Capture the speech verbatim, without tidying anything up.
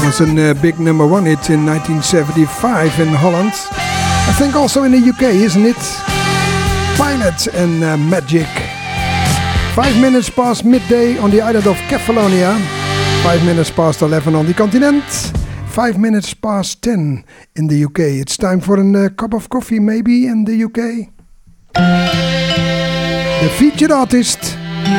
was a uh, big number one hit in nineteen seventy-five in Holland. I think also in the U K, isn't it? Pilot and uh, Magic. Five minutes past midday on the island of Kefalonia. Five minutes past eleven on the continent. Five minutes past ten in the U K. It's time for a uh, cup of coffee maybe in the U K. The featured artist